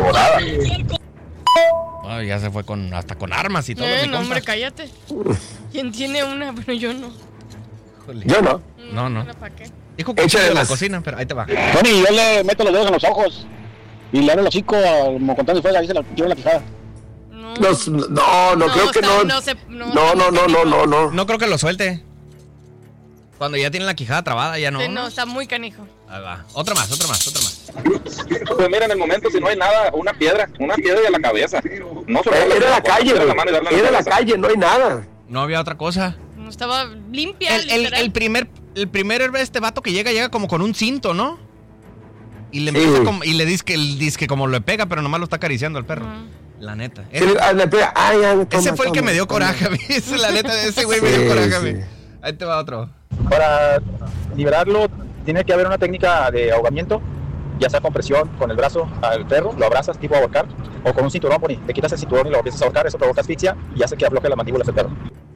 volada. Ay, ya se fue hasta con armas y todo. No, hombre, cállate. ¿Quién tiene una? Bueno, yo no. Híjole. Yo no. No. ¿Para qué? Dijo que Échale de la las- cocina, pero ahí te va. Tony, yo le meto los dedos en los ojos y le abro el hocico como contando después, ahí se la llevo en la quijada. No, creo que no. No. No creo que lo suelte. Cuando ya tiene la quijada trabada, ya no. Sí, no, está muy canijo. Ahí va. Otra más. Pues mira, en el momento, si no hay nada, una piedra y a la cabeza. No Era la calle, güey. Era la calle, no hay nada. No había otra cosa. No estaba limpia. El primer vato que llega como con un cinto, ¿no? Y le Sí. empieza y le dice que como le pega, pero nomás lo está acariciando al perro. La neta. Ese fue el que me dio coraje a mí. La neta, ese güey me dio coraje a mí. Ahí te va otro. Para liberarlo, tiene que haber una técnica de ahogamiento, ya sea con presión, con el brazo al perro, lo abrazas tipo ahorcar, o con un cinturón, Pony, le quitas el cinturón y lo empiezas a ahorcar, eso provoca asfixia y hace que afloje las mandíbulas del perro.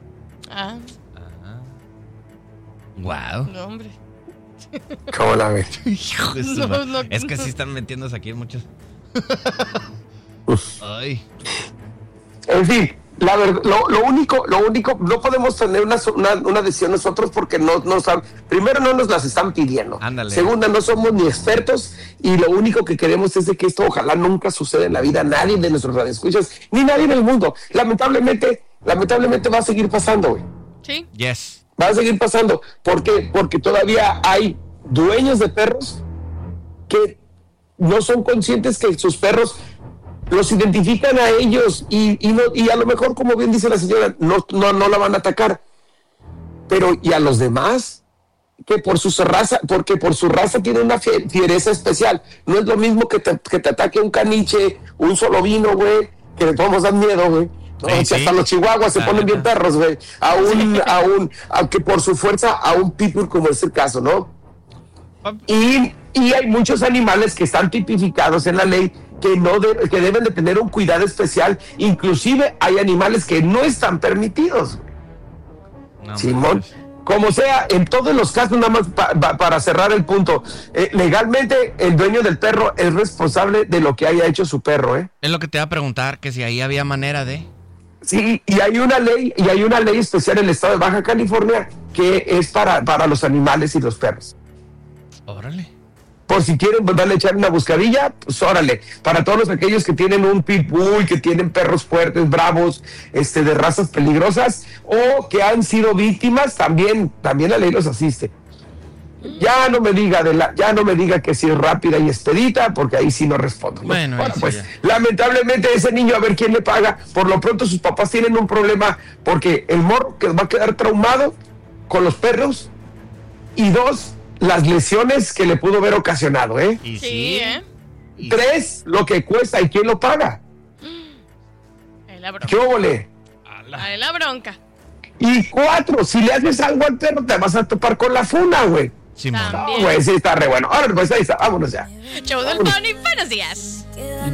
Wow. No, hombre. ¿Cómo la ves? Hijo de su No, madre. Es que sí están metiéndose aquí en muchos. Ay. En fin, la verdad, lo único, no podemos tener una decisión nosotros porque no primero no nos las están pidiendo. Ándale. Segunda, no somos ni expertos y lo único que queremos es de que esto ojalá nunca suceda en la vida, nadie de nuestros radioescuchas, ni nadie en el mundo. Lamentablemente va a seguir pasando, güey. Sí. Yes. Va a seguir pasando. ¿Por qué? Porque todavía hay dueños de perros que no son conscientes que sus perros los identifican a ellos y a lo mejor, como bien dice la señora, no la van a atacar. Pero ¿y a los demás? Que por su raza tiene una fiereza especial. No es lo mismo que te ataque un caniche, un solovino, güey, que le podemos dar miedo, güey. No, Sí. hasta los chihuahuas se ponen bien perros, güey. Aunque por su fuerza, a un pitbull, como es el caso, ¿no? Y hay muchos animales que están tipificados en la ley que deben de tener un cuidado especial. Inclusive hay animales que no están permitidos. No, Simón, como sea, en todos los casos, nada más para cerrar el punto, legalmente el dueño del perro es responsable de lo que haya hecho su perro, ¿eh? Es lo que te iba a preguntar, que si ahí había manera de... Sí, y hay una ley especial en el estado de Baja California que es para los animales y los perros. Órale. Por si quieren darle echar una buscadilla, pues órale. Para todos aquellos que tienen un pitbull, que tienen perros fuertes, bravos, de razas peligrosas, o que han sido víctimas, también la ley los asiste. Ya no me diga que si es rápida y expedita, porque ahí sí no respondo, ¿no? Bueno, pues ya. lamentablemente ese niño, a ver quién le paga. Por lo pronto sus papás tienen un problema, porque el morro que va a quedar traumado con los perros, y 2, las lesiones que le pudo haber ocasionado, ¿eh? Y Sí, ¿eh? 3, lo que cuesta y quién lo paga. La bronca. ¿Qué óvole? La bronca. Y 4, si le haces algo al perro, te vas a topar con la funa, güey. Simón. No, güey, sí está re bueno. Ahora, pues ahí está, vámonos ya. Show del Tony, buenos días.